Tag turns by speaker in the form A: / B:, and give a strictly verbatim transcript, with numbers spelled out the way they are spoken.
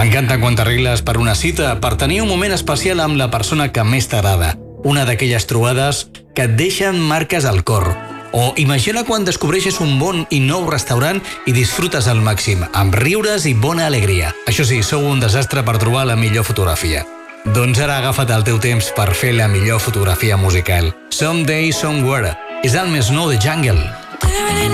A: M'encanta quan t'arregles per una cita, per tenir un moment especial amb la persona que més t'agrada. Una d'aquelles trobades que et deixen marques al cor. O imagina quan descobreixes un bon i nou restaurant i disfrutes al màxim, amb riures i bona alegria. Això sí, sou un desastre per trobar la millor fotografia. Doncs ara agafa't el teu temps per fer la millor fotografia musical. Someday, Somewhere és el més nou de Jungle.